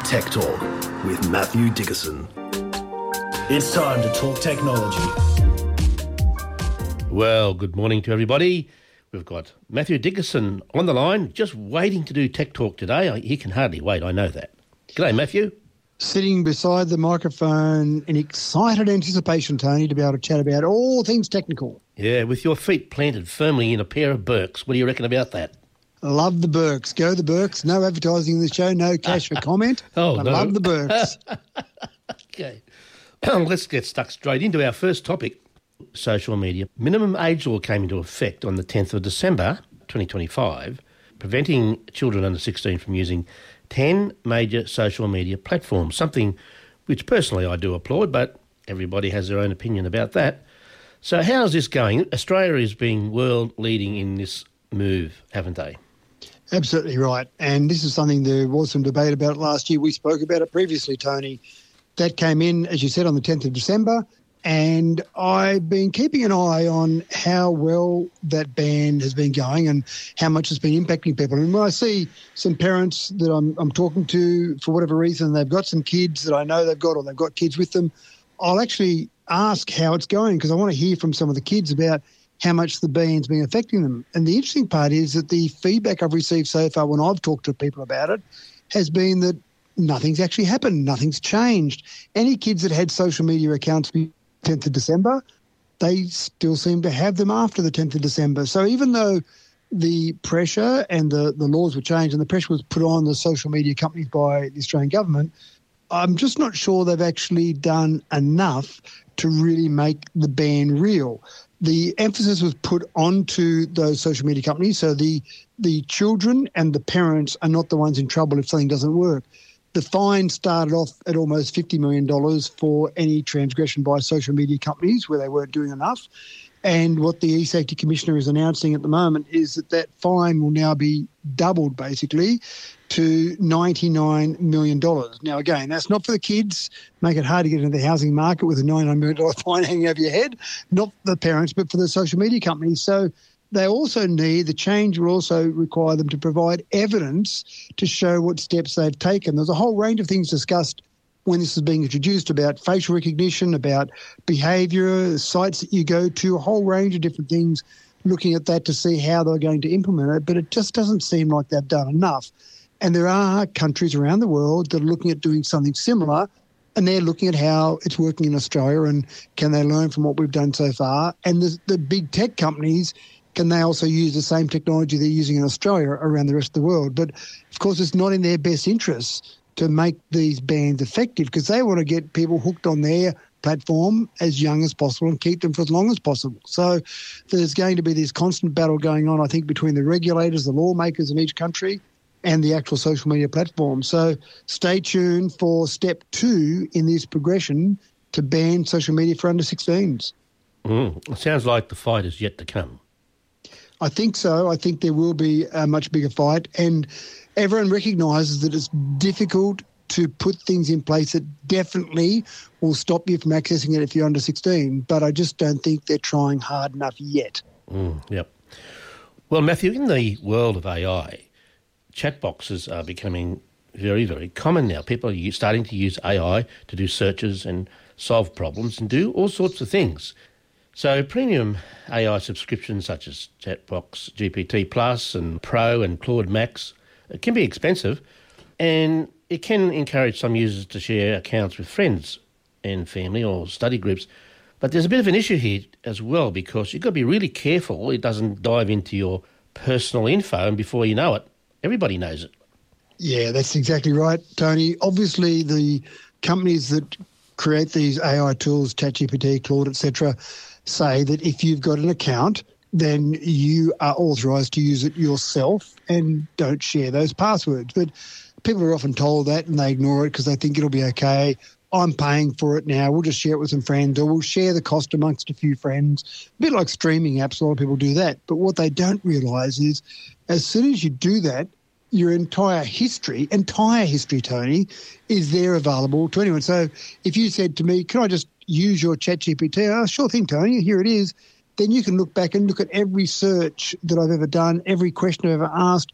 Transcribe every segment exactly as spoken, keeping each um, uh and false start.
Tech Talk with Matthew Dickerson. It's time to talk technology. Well, good morning to everybody. We've got Matthew Dickerson on the line, just waiting to do Tech Talk today. He can hardly wait, I know that. G'day, Matthew. Sitting beside the microphone in excited anticipation, Tony, to be able to chat about all things technical. Yeah, with your feet planted firmly in a pair of Birks. What do you reckon about that? Love the Birks. Go the Birks. No advertising in the show, no cash for comment. oh, I no. love the Birks. Okay. Let's get stuck straight into our first topic, social media. Minimum age law came into effect on the tenth of December twenty twenty-five, preventing children under sixteen from using ten major social media platforms, something which personally I do applaud, but everybody has their own opinion about that. So how's this going? Australia is being world leading in this move, haven't they? Absolutely right. And this is something there was some debate about last year. We spoke about it previously, Tony. That came in, as you said, on the tenth of December. And I've been keeping an eye on how well that ban has been going and how much it's been impacting people. And when I see some parents that I'm, I'm talking to, for whatever reason, they've got some kids that I know they've got or they've got kids with them, I'll actually ask how it's going because I want to hear from some of the kids about how much the ban's been affecting them. And the interesting part is that the feedback I've received so far when I've talked to people about it has been that nothing's actually happened, nothing's changed. Any kids that had social media accounts tenth of December, they still seem to have them after the tenth of December. So even though the pressure and the, the laws were changed and the pressure was put on the social media companies by the Australian government, I'm just not sure they've actually done enough to really make the ban real. The emphasis was put onto those social media companies, so the the children and the parents are not the ones in trouble if something doesn't work. The fine started off at almost fifty million dollars for any transgression by social media companies where they weren't doing enough. And what the E-Safety Commissioner is announcing at the moment is that that fine will now be doubled, basically, to ninety-nine million dollars. Now, again, that's not for the kids, make it hard to get into the housing market with a ninety-nine million dollars fine hanging over your head, not for the parents, but for the social media companies. So they also need, the change will also require them to provide evidence to show what steps they've taken. There's a whole range of things discussed when this is being introduced about facial recognition, about behaviour, sites that you go to, a whole range of different things, looking at that to see how they're going to implement it. But it just doesn't seem like they've done enough. And there are countries around the world that are looking at doing something similar, and they're looking at how it's working in Australia and can they learn from what we've done so far. And the, the big tech companies, can they also use the same technology they're using in Australia around the rest of the world? But, of course, it's not in their best interests to make these bans effective because they want to get people hooked on their platform as young as possible and keep them for as long as possible. So there's going to be this constant battle going on, I think, between the regulators, the lawmakers in each country and the actual social media platform. So stay tuned for step two in this progression to ban social media for under sixteens. Mm, it sounds like the fight is yet to come. I think so. I think there will be a much bigger fight, and everyone recognises that it's difficult to put things in place that definitely will stop you from accessing it if you're under sixteen, but I just don't think they're trying hard enough yet. Mm, yep. Well, Matthew, in the world of A I, chat boxes are becoming very, very common now. People are starting to use A I to do searches and solve problems and do all sorts of things. So premium A I subscriptions such as Chatbox, G P T Plus and Pro and Claude Max, it can be expensive, and it can encourage some users to share accounts with friends and family or study groups. But there's a bit of an issue here as well because you've got to be really careful it doesn't dive into your personal info, and before you know it, everybody knows it. Yeah, that's exactly right, Tony. Obviously, the companies that create these A I tools, ChatGPT, Claude, et cetera, say that if you've got an account, then you are authorised to use it yourself and don't share those passwords. But people are often told that and they ignore it because they think it'll be okay. I'm paying for it now. We'll just share it with some friends, or we'll share the cost amongst a few friends. A bit like streaming apps, a lot of people do that. But what they don't realise is as soon as you do that, your entire history, entire history, Tony, is there available to anyone. So if you said to me, can I just use your ChatGPT? Oh, sure thing, Tony, here it is. Then you can look back and look at every search that I've ever done, every question I've ever asked,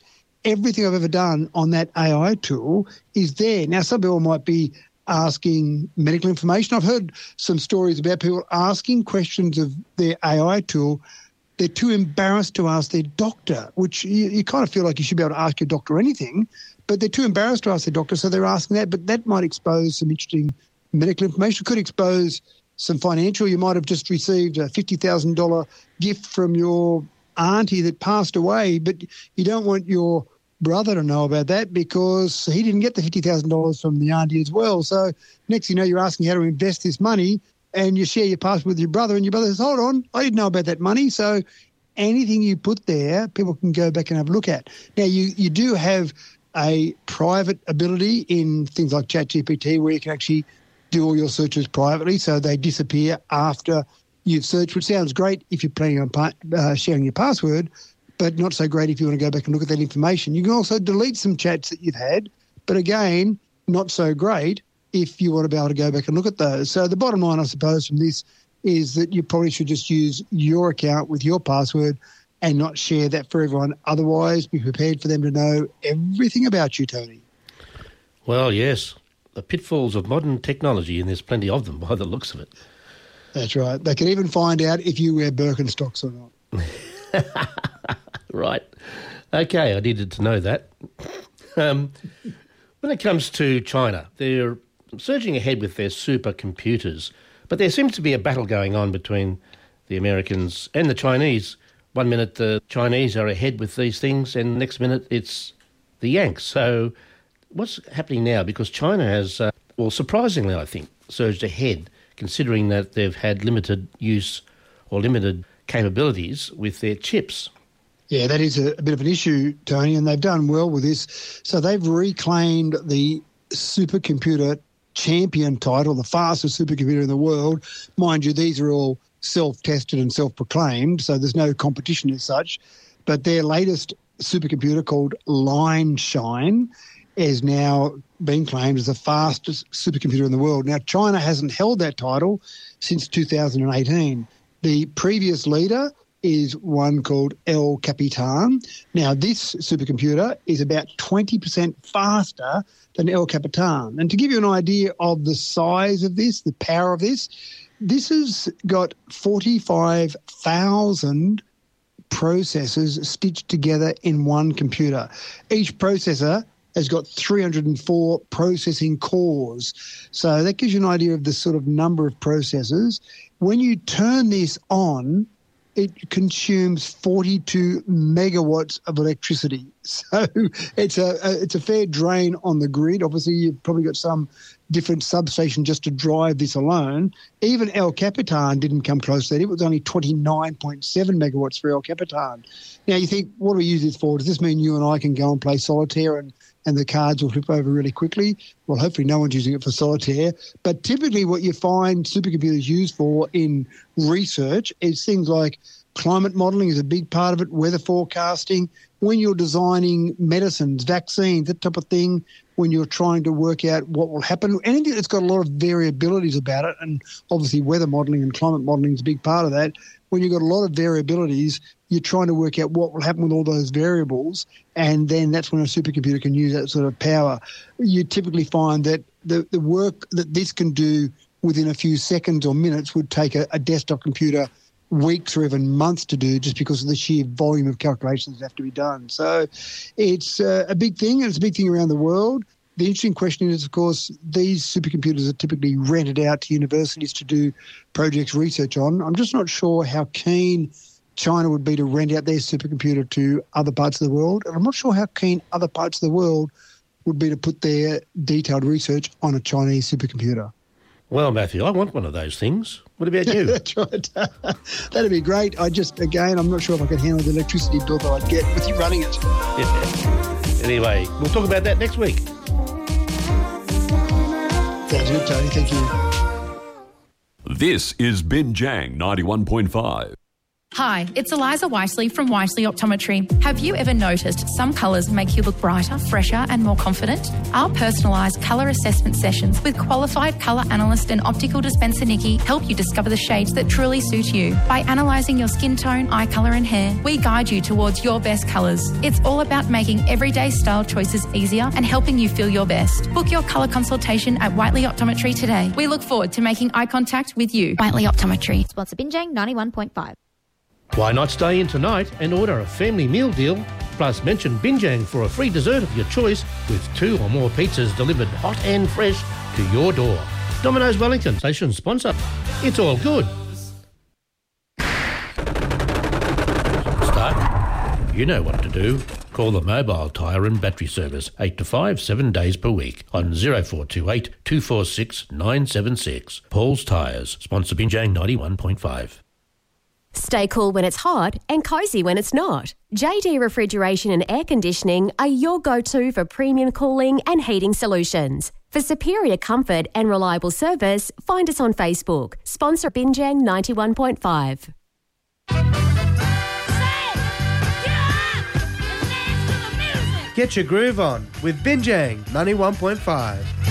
everything I've ever done on that A I tool is there. Now, some people might be asking medical information. I've heard some stories about people asking questions of their A I tool. They're too embarrassed to ask their doctor, which you, you kind of feel like you should be able to ask your doctor anything, but they're too embarrassed to ask their doctor, so they're asking that. But that might expose some interesting medical information. It could expose some financial. You might have just received a fifty thousand dollars gift from your auntie that passed away, but you don't want your brother to know about that because he didn't get the fifty thousand dollars from the auntie as well. So next thing you know, you're asking how to invest this money, and you share your password with your brother, and your brother says, hold on, I didn't know about that money. So anything you put there, people can go back and have a look at. Now, you, you do have a private ability in things like ChatGPT where you can actually do all your searches privately, so they disappear after you've searched, which sounds great if you're planning on pa- uh, sharing your password, but not so great if you want to go back and look at that information. You can also delete some chats that you've had, but again, not so great if you want to be able to go back and look at those. So the bottom line, I suppose, from this is that you probably should just use your account with your password and not share that for everyone. Otherwise, be prepared for them to know everything about you, Tony. Well, yes, the pitfalls of modern technology, and there's plenty of them by the looks of it. That's right. They can even find out if you wear Birkenstocks or not. Right. Okay, I needed to know that. Um, when it comes to China, they're surging ahead with their supercomputers, but there seems to be a battle going on between the Americans and the Chinese. One minute the Chinese are ahead with these things, and the next minute it's the Yanks. So what's happening now? Because China has, uh, well, surprisingly, I think, surged ahead, considering that they've had limited use or limited capabilities with their chips. Yeah, that is a, a bit of an issue, Tony, and they've done well with this. So they've reclaimed the supercomputer champion title, the fastest supercomputer in the world. Mind you, these are all self-tested and self-proclaimed, so there's no competition as such. But their latest supercomputer, called Lineshine, is now being claimed as the fastest supercomputer in the world. Now, China hasn't held that title since two thousand eighteen. The previous leader is one called El Capitan. Now, this supercomputer is about twenty percent faster than El Capitan. And to give you an idea of the size of this, the power of this, this has got forty-five thousand processors stitched together in one computer. Each processor has got three hundred four processing cores. So that gives you an idea of the sort of number of processors. When you turn this on, it consumes forty-two megawatts of electricity. So it's a, a it's a fair drain on the grid. Obviously, you've probably got some different substation just to drive this alone. Even El Capitan didn't come close to that. It was only twenty-nine point seven megawatts for El Capitan. Now, you think, what do we use this for? Does this mean you and I can go and play solitaire and, and the cards will flip over really quickly? Well, hopefully no one's using it for solitaire. But typically what you find supercomputers used for in research is things like climate modelling is a big part of it, weather forecasting, when you're designing medicines, vaccines, that type of thing, when you're trying to work out what will happen, anything that's got a lot of variabilities about it, and obviously weather modelling and climate modelling is a big part of that. When you've got a lot of variabilities, you're trying to work out what will happen with all those variables, and then that's when a supercomputer can use that sort of power. You typically find that the, the work that this can do within a few seconds or minutes would take a, a desktop computer weeks or even months to do, just because of the sheer volume of calculations that have to be done. So it's uh, a big thing, and it's a big thing around the world. The interesting question is, of course, these supercomputers are typically rented out to universities to do projects research on. I'm just not sure how keen China would be to rent out their supercomputer to other parts of the world, and I'm not sure how keen other parts of the world would be to put their detailed research on a Chinese supercomputer. Well, Matthew, I want one of those things. What about you? That's right. That'd be great. I just, again, I'm not sure if I can handle the electricity bill that I'd get with you running it. Yeah. Anyway, we'll talk about that next week. Sounds good, Tony. Thank you. This is Binjang ninety-one point five. Hi, it's Eliza Wisely from Wisely Optometry. Have you ever noticed some colours make you look brighter, fresher and more confident? Our personalised colour assessment sessions with qualified colour analyst and optical dispenser Nikki help you discover the shades that truly suit you. By analysing your skin tone, eye colour and hair, we guide you towards your best colours. It's all about making everyday style choices easier and helping you feel your best. Book your colour consultation at Whiteley Optometry today. We look forward to making eye contact with you. Whiteley Optometry. Sponsor Binjang ninety-one point five. Why not stay in tonight and order a family meal deal? Plus mention Binjang for a free dessert of your choice with two or more pizzas delivered hot and fresh to your door. Domino's Wellington, station sponsor. It's all good. Stuck? You know what to do. Call the Mobile Tyre and Battery Service eight to five, seven days per week on oh four two eight, two four six, nine seven six. Paul's Tyres, sponsor Binjang ninety-one point five. Stay cool when it's hot and cosy when it's not. J D Refrigeration and Air Conditioning are your go-to for premium cooling and heating solutions. For superior comfort and reliable service, find us on Facebook. Sponsor Binjang ninety-one point five. Get your groove on with Binjang ninety-one point five.